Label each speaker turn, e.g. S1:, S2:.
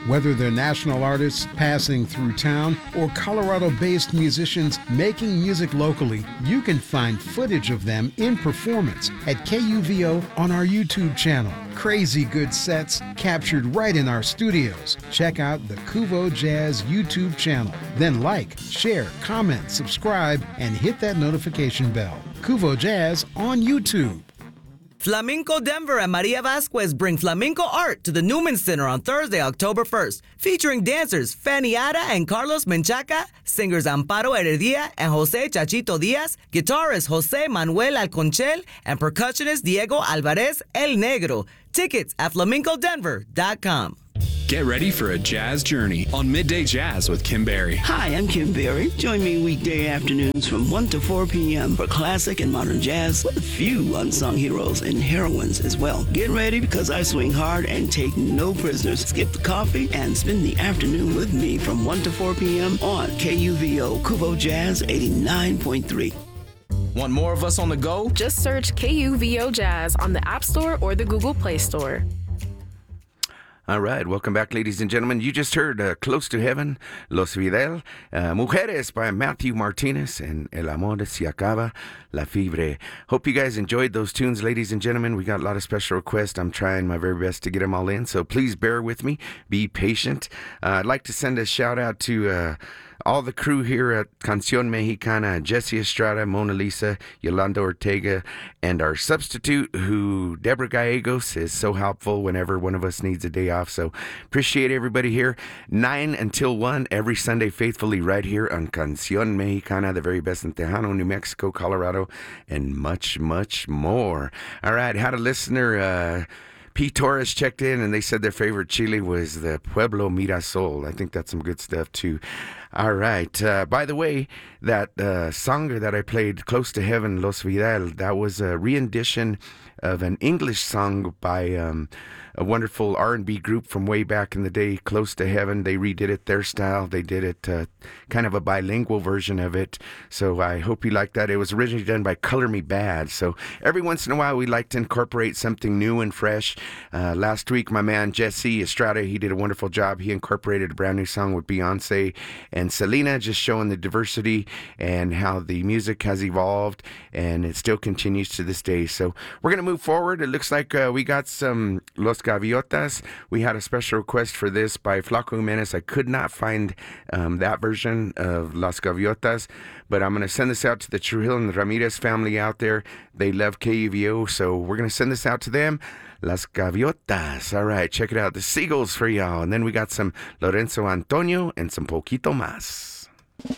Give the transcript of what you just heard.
S1: Whether they're national artists passing through town or Colorado-based musicians making music locally, you can find footage of them in performance at KUVO on our YouTube channel. Crazy good sets captured right in our studios. Check out the Kuvo Jazz YouTube channel. Then like, share, comment, subscribe, and hit that notification bell. Kuvo Jazz on YouTube.
S2: Flamenco Denver and Maria Vasquez bring flamenco art to the Newman Center on Thursday, October 1st, featuring dancers Fanny Ara and Carlos Menchaca, singers Amparo Heredia and Jose Chachito Diaz, guitarist Jose Manuel Alconchel, and percussionist Diego Alvarez El Negro. Tickets at flamencodenver.com.
S3: Get ready for a jazz journey on Midday Jazz with Kim Berry.
S4: Hi, I'm Kim Berry. Join me weekday afternoons from 1 to 4 p.m. for classic and modern jazz with a few unsung heroes and heroines as well. Get ready because I swing hard and take no prisoners. Skip the coffee and spend the afternoon with me from 1 to 4 p.m. on KUVO Kuvo Jazz 89.3.
S5: Want more of us on the go?
S6: Just search KUVO Jazz on the App Store or the Google Play Store.
S7: All right, welcome back, ladies and gentlemen. You just heard Close to Heaven, Los Vidal, Mujeres by Matthew Martinez, and El Amor Se Acaba, La Fibre. Hope you guys enjoyed those tunes, ladies and gentlemen. We got a lot of special requests. I'm trying my very best to get them all in, so please bear with me. Be patient. I'd like to send a shout out to all the crew here at Canción Mexicana, Jesse Estrada, Mona Lisa, Yolanda Ortega, and our substitute, who Deborah Gallegos is so helpful whenever one of us needs a day off. So appreciate everybody here. 9 until 1 every Sunday, faithfully right here on Canción Mexicana, the very best in Tejano, New Mexico, Colorado, and much, much more. All right, had a listener, P. Torres, checked in, and they said their favorite chili was the Pueblo Mirasol. I think that's some good stuff, too. All right. By the way, that song that I played, Close to Heaven, Los Vidal, that was a rendition of an English song by a wonderful R&B group from way back in the day, Close to Heaven. They redid it their style. They did it kind of a bilingual version of it. So I hope you like that. It was originally done by Color Me Bad. So every once in a while, we like to incorporate something new and fresh. Last week, my man Jesse Estrada, he did a wonderful job. He incorporated a brand new song with Beyonce and Selena, just showing the diversity and how the music has evolved, and it still continues to this day. So we're going to move forward. It looks like we got some Los Gaviotas. We had a special request for this by Flaco Jimenez. I could not find that version of Las Gaviotas, but I'm going to send this out to the Trujillo and the Ramirez family out there. They love KUVO, so we're going to send this out to them. Las Gaviotas. All right, check it out. The Seagulls for y'all. And then we got some Lorenzo Antonio and some Poquito Más.